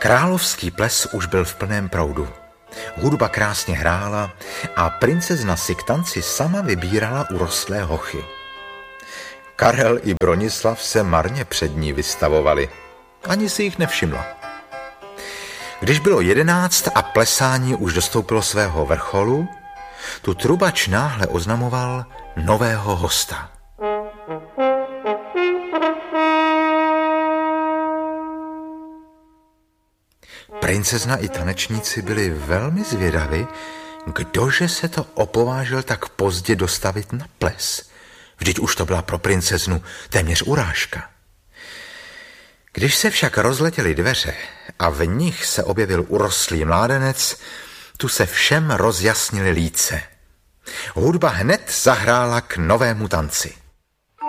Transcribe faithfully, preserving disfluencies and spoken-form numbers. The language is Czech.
Královský ples už byl v plném proudu. Hudba krásně hrála a princezna si k tanci sama vybírala urostlé hochy. Karel i Bronislav se marně před ní vystavovali. Ani si jich nevšimla. Když bylo jedenáct a plesání už dostoupilo svého vrcholu, tu trubač náhle oznamoval nového hosta. Princezna i tanečníci byli velmi zvědaví, kdože se to opovážil tak pozdě dostavit na ples. Vždyť už to byla pro princeznu téměř urážka. Když se však rozletěly dveře a v nich se objevil urostlý mládenec, tu se všem rozjasnily líce. Hudba hned zahrála k novému tanci.